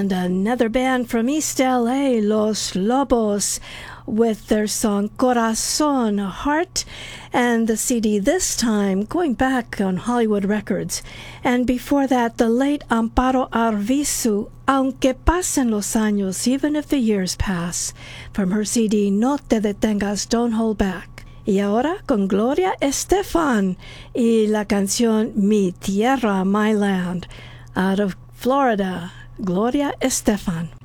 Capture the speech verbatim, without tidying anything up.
And another band from East L A, Los Lobos, with their song Corazon, Heart, and the C D this time going back on Hollywood Records. And before that, the late Amparo Arvizu, Aunque pasen los años, even if the years pass, from her C D No te detengas, Don't Hold Back. Y ahora con Gloria Estefan y la canción Mi Tierra, My Land, out of Florida, Gloria Estefan.